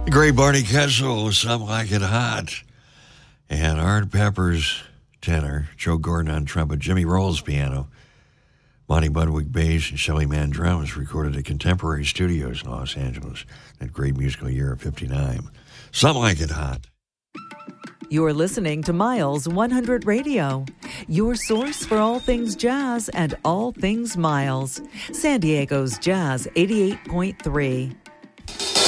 The great Barney Kessel, Some Like It Hot. And Art Pepper's tenor, Joe Gordon on trumpet, Jimmy Rolls piano, Monty Budwig bass, and Shelly Mann drums, recorded at Contemporary Studios in Los Angeles. That great musical year of 59. Some Like It Hot. You're listening to Miles 100 Radio, your source for all things jazz and all things Miles. San Diego's Jazz 88.3.